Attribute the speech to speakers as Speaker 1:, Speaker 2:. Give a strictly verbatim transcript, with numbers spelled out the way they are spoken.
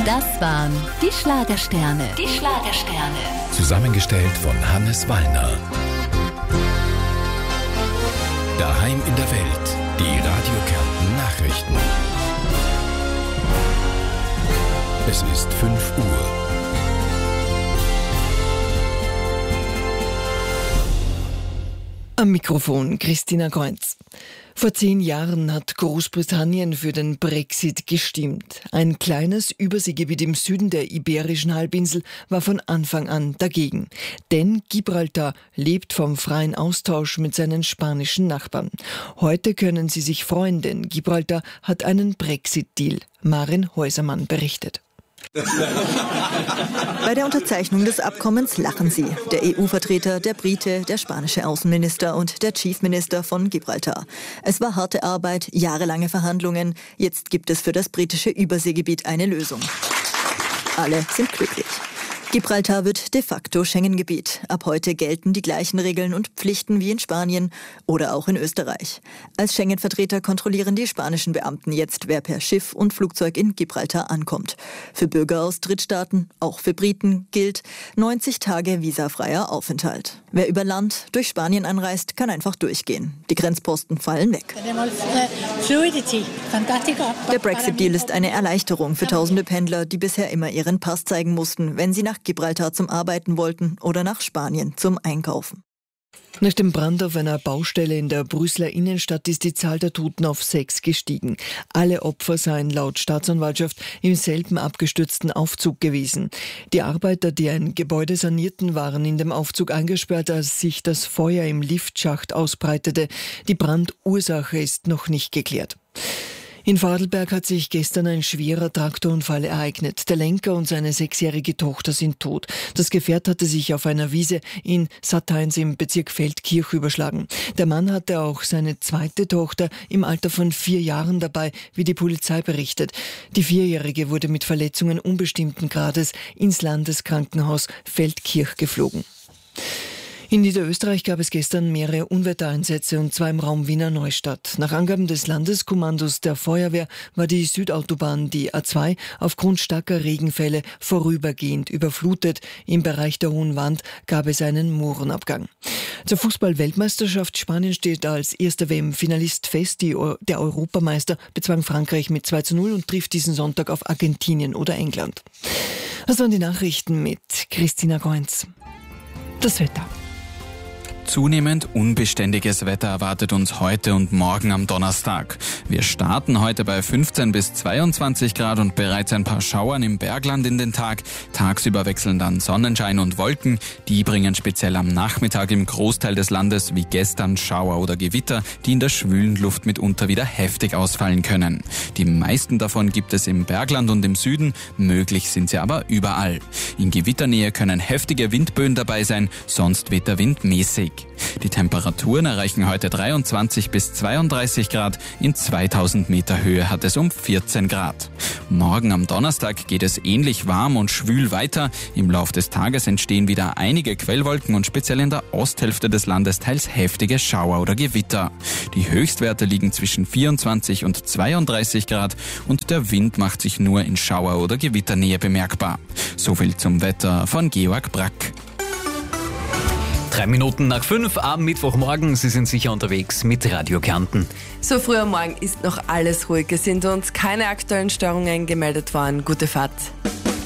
Speaker 1: Das waren die Schlagersterne. Die Schlagersterne.
Speaker 2: Zusammengestellt von Hannes Wallner. Daheim in der Welt. Die Radio Kärnten Nachrichten. Es ist fünf Uhr.
Speaker 3: Am Mikrofon Christina Kreuz. Vor zehn Jahren hat Großbritannien für den Brexit gestimmt. Ein kleines Überseegebiet im Süden der Iberischen Halbinsel war von Anfang an dagegen. Denn Gibraltar lebt vom freien Austausch mit seinen spanischen Nachbarn. Heute können sie sich freuen, denn Gibraltar hat einen Brexit-Deal. Marin Häusermann berichtet.
Speaker 4: Bei der Unterzeichnung des Abkommens lachen sie. Der E U-Vertreter, der Brite, der spanische Außenminister und der Chief Minister von Gibraltar. Es war harte Arbeit, jahrelange Verhandlungen. Jetzt gibt es für das britische Überseegebiet eine Lösung. Alle sind glücklich. Gibraltar wird de facto Schengen-Gebiet. Ab heute gelten die gleichen Regeln und Pflichten wie in Spanien oder auch in Österreich. Als Schengen-Vertreter kontrollieren die spanischen Beamten jetzt, wer per Schiff und Flugzeug in Gibraltar ankommt. Für Bürger aus Drittstaaten, auch für Briten, gilt neunzig Tage visafreier Aufenthalt. Wer über Land durch Spanien anreist, kann einfach durchgehen. Die Grenzposten fallen weg. Der Brexit-Deal ist eine Erleichterung für tausende Pendler, die bisher immer ihren Pass zeigen mussten, wenn sie nach Gibraltar zum Arbeiten wollten oder nach Spanien zum Einkaufen.
Speaker 3: Nach dem Brand auf einer Baustelle in der Brüsseler Innenstadt ist die Zahl der Toten auf sechs gestiegen. Alle Opfer seien laut Staatsanwaltschaft im selben abgestürzten Aufzug gewesen. Die Arbeiter, die ein Gebäude sanierten, waren in dem Aufzug eingesperrt, als sich das Feuer im Liftschacht ausbreitete. Die Brandursache ist noch nicht geklärt. In Vorarlberg hat sich gestern ein schwerer Traktorunfall ereignet. Der Lenker und seine sechsjährige Tochter sind tot. Das Gefährt hatte sich auf einer Wiese in Sattheins im Bezirk Feldkirch überschlagen. Der Mann hatte auch seine zweite Tochter im Alter von vier Jahren dabei, wie die Polizei berichtet. Die Vierjährige wurde mit Verletzungen unbestimmten Grades ins Landeskrankenhaus Feldkirch geflogen. In Niederösterreich gab es gestern mehrere Unwettereinsätze und zwar im Raum Wiener Neustadt. Nach Angaben des Landeskommandos der Feuerwehr war die Südautobahn, die A zwei, aufgrund starker Regenfälle vorübergehend überflutet. Im Bereich der Hohen Wand gab es einen Moorenabgang. Zur Fußball-Weltmeisterschaft Spanien steht als erster W M-Finalist fest. Die, der Europameister bezwang Frankreich mit zwei zu null und trifft diesen Sonntag auf Argentinien oder England. Das waren die Nachrichten mit Christina Kreuz. Das Wetter.
Speaker 5: Zunehmend unbeständiges Wetter erwartet uns heute und morgen am Donnerstag. Wir starten heute bei fünfzehn bis zweiundzwanzig Grad und bereits ein paar Schauern im Bergland in den Tag. Tagsüber wechseln dann Sonnenschein und Wolken. Die bringen speziell am Nachmittag im Großteil des Landes wie gestern Schauer oder Gewitter, die in der schwülen Luft mitunter wieder heftig ausfallen können. Die meisten davon gibt es im Bergland und im Süden, möglich sind sie aber überall. In Gewitternähe können heftige Windböen dabei sein, sonst weht der Wind mäßig. Die Temperaturen erreichen heute dreiundzwanzig bis zweiunddreißig Grad, in zweitausend Meter Höhe hat es um vierzehn Grad. Morgen am Donnerstag geht es ähnlich warm und schwül weiter. Im Lauf des Tages entstehen wieder einige Quellwolken und speziell in der Osthälfte des Landes teils heftige Schauer oder Gewitter. Die Höchstwerte liegen zwischen vierundzwanzig und zweiunddreißig Grad und der Wind macht sich nur in Schauer- oder Gewitternähe bemerkbar. Soviel zum Wetter von Georg Brack.
Speaker 6: Drei Minuten nach fünf am Mittwochmorgen. Sie sind sicher unterwegs mit Radio Kärnten.
Speaker 7: So früh am Morgen ist noch alles ruhig. Es sind uns keine aktuellen Störungen gemeldet worden. Gute Fahrt.